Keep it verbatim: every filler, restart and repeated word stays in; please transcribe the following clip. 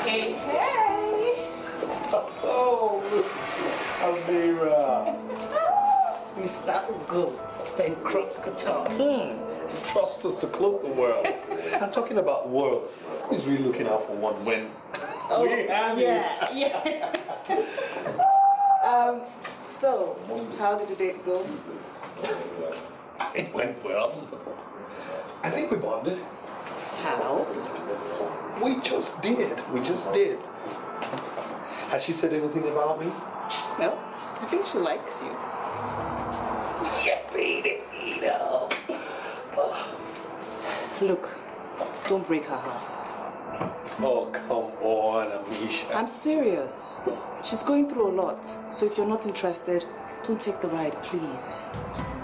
Hey, hey! Oh, Amira. Mister Ugo, Bancroft Couture. Hmm. Trust us to cloak the world. I'm talking about world. Who's really looking out for one when oh, we have yeah, you? Yeah. um. So, how did the date go? It went well. I think we bonded. How? We just did. We just did. Has she said anything about me? No, I think she likes you. Yeah, baby, you know. Look, don't break her heart. Oh, come on, Amisha. I'm serious. She's going through a lot, so if you're not interested, don't take the ride, please.